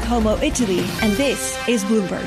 Como, Italy, and this is Bloomberg.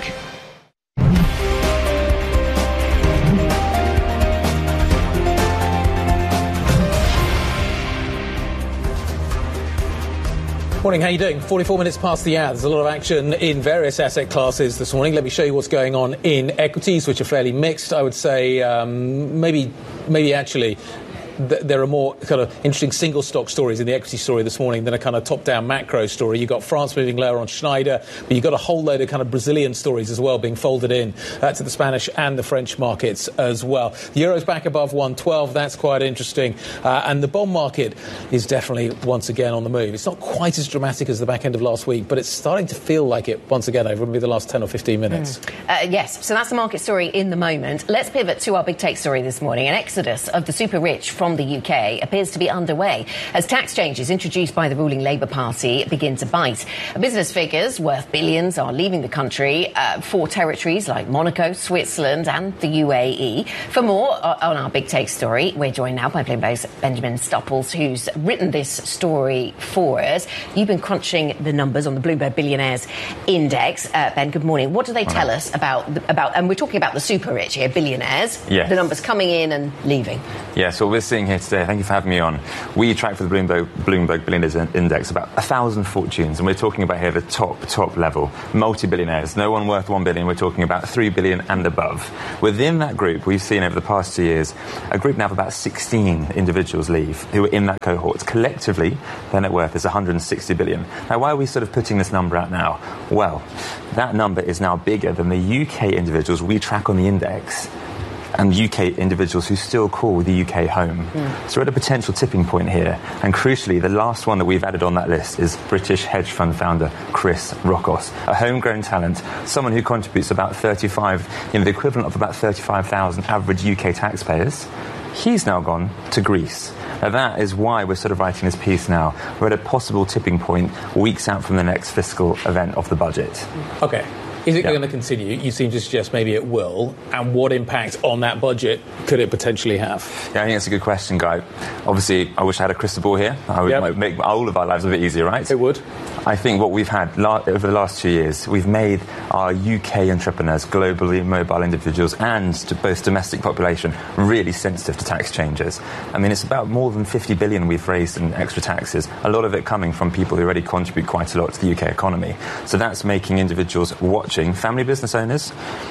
Morning, how are you doing? 44 minutes past the hour. There's a lot of action in various asset classes this morning. Let me show you what's going on in equities, which are fairly mixed. I would say maybe actually there are more kind of interesting single stock stories in the equity story this morning than a kind of top-down macro story. You've got France moving lower on Schneider, but you've got a whole load of kind of Brazilian stories as well being folded in to the Spanish and the French markets as well. The euro's back above 112. That's quite interesting. And the bond market is definitely once again on the move. It's not quite as dramatic as the back end of last week, but it's starting to feel like it once again over maybe the last 10 or 15 minutes. Yes, so that's the market story in the moment. Let's pivot to our big take story this morning. An exodus of the super rich from the UK appears to be underway as tax changes introduced by the ruling Labour Party begin to bite. Business figures worth billions are leaving the country for territories like Monaco, Switzerland and the UAE. For more on our big take story, we're joined now by Bloomberg's Benjamin Stupples, who's written this story for us. You've been crunching the numbers on the Bloomberg Billionaires Index. Ben, good morning. What do they tell us about, and we're talking about the super rich here, billionaires, yes. The numbers coming in and leaving. Yes, what we're seeing here today, thank you for having me on. We track for the Bloomberg Billionaires Index about 1,000 fortunes, and we're talking about here the top level, multi-billionaires. No one worth 1 billion, we're talking about 3 billion and above. Within that group, we've seen over the past 2 years, a group now of about 16 individuals leave who are in that cohort. Collectively, their net worth is 160 billion. Now, why are we sort of putting this number out now? Well, that number is now bigger than the UK individuals we track on the index and UK individuals who still call the UK home. So we're at a potential tipping point here. And crucially, the last one that we've added on that list is British hedge fund founder Chris Rockos, a homegrown talent, someone who contributes about the equivalent of about 35,000 average UK taxpayers. He's now gone to Greece. Now that is why we're sort of writing this piece now. We're at a possible tipping point weeks out from the next fiscal event of the budget. Okay. Is it going to continue? You seem to suggest maybe it will. And what impact on that budget could it potentially have? Yeah, I think that's a good question, Guy. Obviously, I wish I had a crystal ball here. I would make all of our lives a bit easier, right? It would. I think what we've had over the last 2 years, we've made our UK entrepreneurs, globally mobile individuals, and to both domestic population really sensitive to tax changes. I mean, it's about more than 50 billion we've raised in extra taxes, a lot of it coming from people who already contribute quite a lot to the UK economy. So that's making individuals watching, family business owners,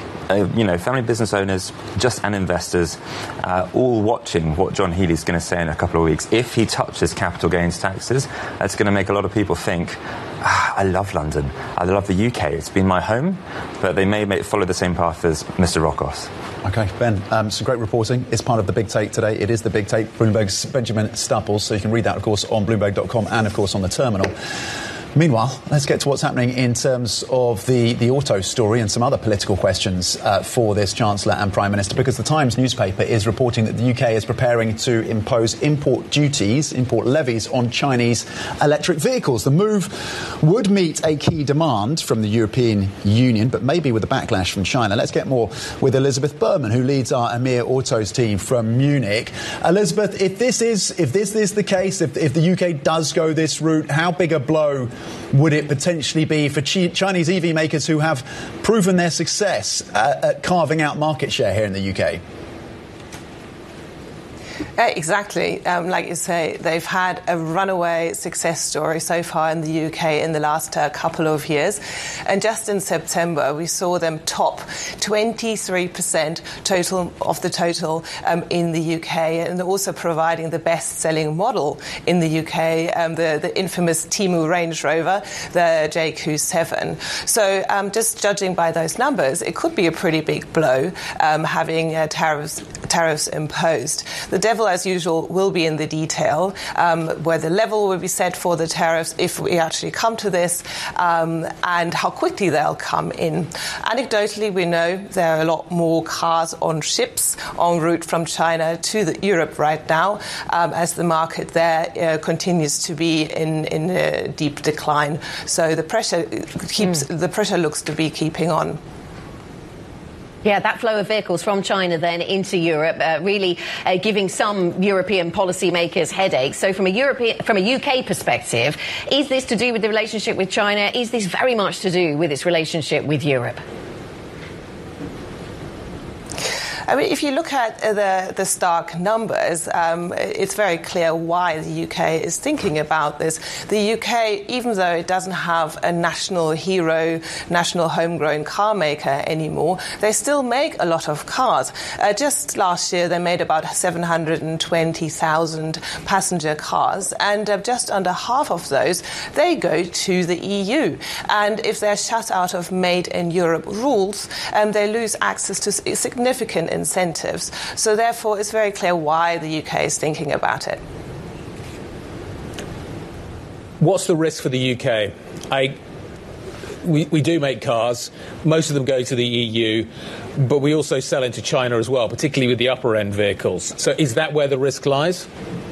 and investors, all watching what John Healey's going to say in a couple of weeks. If he touches capital gains taxes, that's going to make a lot of people think, I love London, I love the UK, it's been my home, but they may follow the same path as Mr. Rockos. OK, Ben, some great reporting. It's part of the Big Take today. It is the Big Take, Bloomberg's Benjamin Stupples, so you can read that, of course, on Bloomberg.com and, of course, on the terminal. Meanwhile, let's get to what's happening in terms of the auto story and some other political questions for this Chancellor and Prime Minister, because the Times newspaper is reporting that the UK is preparing to impose import levies on Chinese electric vehicles. The move would meet a key demand from the European Union, but maybe with a backlash from China. Let's get more with Elizabeth Berman, who leads our Amir Autos team from Munich. Elizabeth, if this is the case, if the UK does go this route, how big a blow would it potentially be for Chinese EV makers who have proven their success at carving out market share here in the UK? Exactly. Like you say, they've had a runaway success story so far in the UK in the last couple of years. And just in September, we saw them top 23% of the total in the UK, and also providing the best-selling model in the UK, the infamous Temu Range Rover, the JQ7. So just judging by those numbers, it could be a pretty big blow having tariffs imposed. The devil, as usual, will be in the detail, where the level will be set for the tariffs if we actually come to this, and how quickly they'll come in. Anecdotally, we know there are a lot more cars on ships en route from China to Europe right now, as the market there continues to be in deep decline. So the pressure looks to be keeping on. Yeah, that flow of vehicles from China then into Europe, really giving some European policymakers headaches. So from a UK perspective, is this to do with the relationship with China? Is this very much to do with its relationship with Europe? I mean, if you look at the stark numbers, it's very clear why the UK is thinking about this. The UK, even though it doesn't have a national hero, national homegrown car maker anymore, they still make a lot of cars. Just last year, they made about 720,000 passenger cars, and just under half of those, they go to the EU. And if they're shut out of Made in Europe rules, they lose access to significant incentives. So therefore, it's very clear why the UK is thinking about it. What's the risk for the UK? We do make cars. Most of them go to the EU, but we also sell into China as well, particularly with the upper-end vehicles. So is that where the risk lies?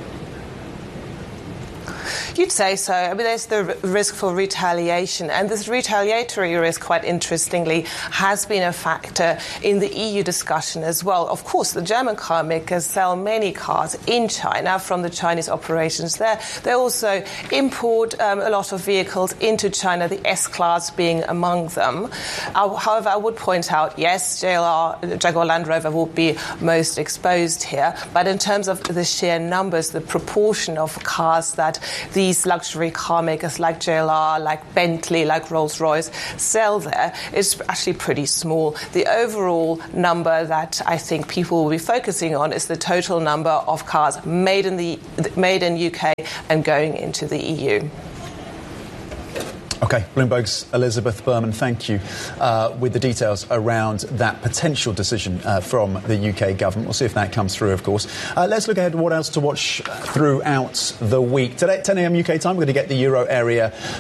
You'd say so. I mean, there's the risk for retaliation. And this retaliatory risk, quite interestingly, has been a factor in the EU discussion as well. Of course, the German car makers sell many cars in China from the Chinese operations there. They also import a lot of vehicles into China, the S-Class being among them. However, I would point out, yes, Jaguar Land Rover will be most exposed here. But in terms of the sheer numbers, the proportion of cars that these luxury car makers like JLR, like Bentley, like Rolls-Royce sell there is actually pretty small. The overall number that I think people will be focusing on is the total number of cars made in UK and going into the EU. OK, Bloomberg's Elizabeth Berman, thank you, with the details around that potential decision from the UK government. We'll see if that comes through, of course. Let's look ahead at what else to watch throughout the week. Today at 10 a.m. UK time, we're going to get the Euro area